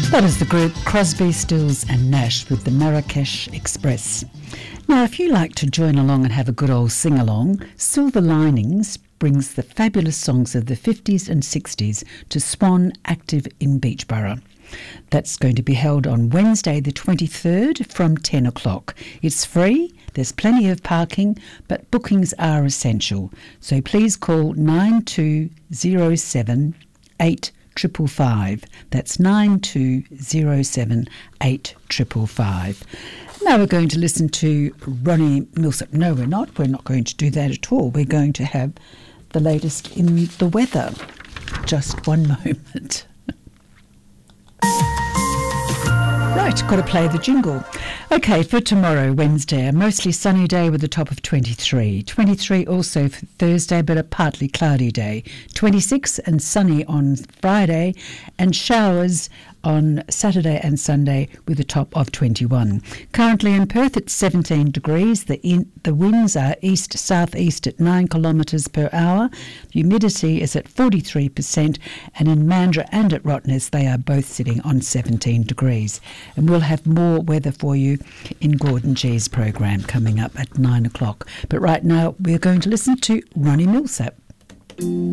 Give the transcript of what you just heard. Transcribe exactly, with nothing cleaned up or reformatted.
That is the group Crosby, Stills and Nash with the Marrakesh Express. Now, if you like to join along and have a good old sing-along, Silver Linings brings the fabulous songs of the fifties and sixties to Swan Active in Beachborough. That's going to be held on Wednesday the twenty-third from ten o'clock. It's free, there's plenty of parking, but bookings are essential. So please call nine two zero seven eight triple five. That's nine two zero seven eight triple five. Now we're going to listen to Ronnie Milsap. No, we're not. We're not going to do that at all. We're going to have the latest in the weather. Just one moment. Right, got to play the jingle. Okay, for tomorrow, Wednesday, a mostly sunny day with a top of twenty-three. twenty-three also for Thursday, but a partly cloudy day. twenty-six and sunny on Friday, and showers on Saturday and Sunday with a top of twenty-one. Currently in Perth, it's seventeen degrees. The, in, the winds are east-southeast at nine kilometres per hour. The humidity is at forty-three percent, and in Mandurah and at Rottnest, they are both sitting on seventeen degrees. And we'll have more weather for you in Gordon G's program coming up at nine o'clock. But right now, we're going to listen to Ronnie Milsap.